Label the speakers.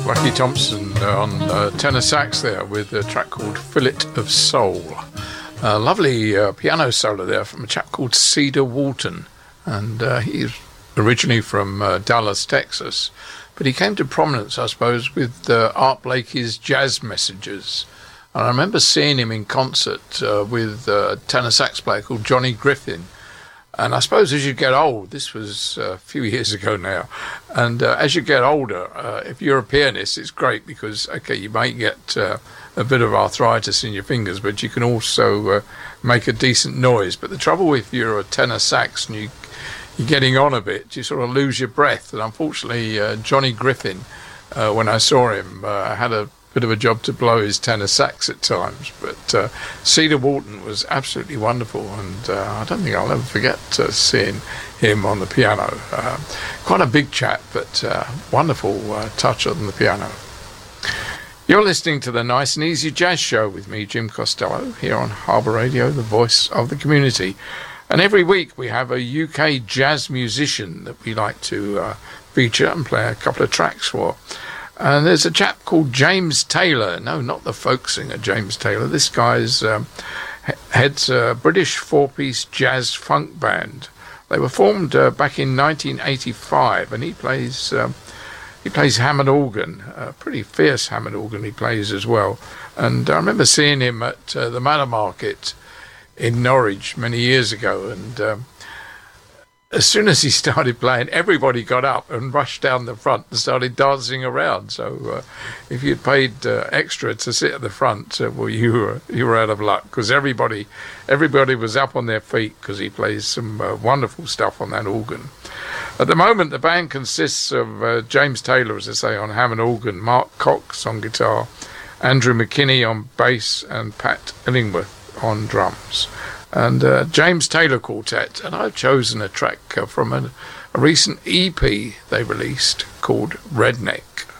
Speaker 1: Rocky Thompson on tenor sax there with a track called Fillet of Soul. Lovely piano solo there from a chap called Cedar Walton. And he's originally from Dallas, Texas. But he came to prominence, I suppose, with Art Blakey's Jazz Messengers. And I remember seeing him in concert with a tenor sax player called Johnny Griffin. And I suppose as you get old, this was a few years ago now, and as you get older, if you're a pianist, it's great because, okay, you might get a bit of arthritis in your fingers, but you can also make a decent noise. But the trouble if you're a tenor sax and you're getting on a bit, you sort of lose your breath. And unfortunately, Johnny Griffin, when I saw him, had a bit of a job to blow his tenor sax at times, but Cedar Walton was absolutely wonderful, and I don't think I'll ever forget seeing him on the piano. Quite a big chap, but wonderful touch on the piano. You're listening to the Nice and Easy Jazz Show with me, Jim Costello, here on Harbour Radio, the voice of the community. And every week we have a UK jazz musician that we like to feature and play a couple of tracks for. And there's a chap called James Taylor. No, not the folk singer James Taylor. This guy's heads a British four-piece jazz funk band. They were formed back in 1985, and he plays Hammond organ, a pretty fierce Hammond organ he plays as well. And I remember seeing him at the Manor Market in Norwich many years ago, and as soon as he started playing, everybody got up and rushed down the front and started dancing around. So if you'd paid extra to sit at the front, well, you were out of luck, because everybody was up on their feet because he plays some wonderful stuff on that organ. At the moment, the band consists of James Taylor, as I say, on Hammond organ, Mark Cox on guitar, Andrew McKinney on bass, and Pat Illingworth on drums. And James Taylor Quartet, and I've chosen a track from a recent EP they released called Redneck.